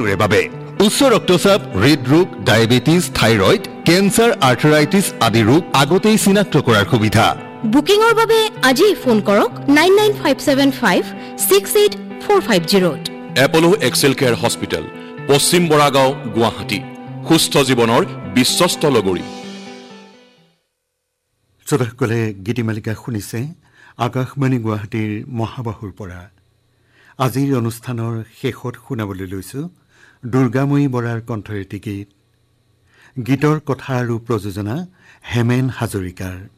শিশুৰে বাবে উচ্চ ৰক্তচাপ হৃদৰোগ ডায়েবেটিছ থাইৰয়েড কেন্সাৰ আৰ্থৰাইটিছ আদি ৰোগ আগতেই চিনাক্ত কৰাৰ সুবিধা বুকিংৰ বাবে আজি ফোন কৰক 9957568450 এপলো এক্সেল কেয়াৰ হস্পিটেল পশ্চিম বৰাগাঁও গুৱাহাটী সুস্থ জীৱনৰ বিশ্বস্ত লগৰী শ্ৰোতাসকলে গীতিমালিকা শুনিছে আকাশবাণী গুৱাহাটীৰ মহাবাহুৰ পৰা আজিৰ অনুষ্ঠানৰ শেষত শুনাবলৈ লৈছো দুৰ্গাময়ী বৰাৰ কণ্ঠৰে গীতৰ কথা আৰু প্ৰযোজনা হেমেন হাজৰিকাৰ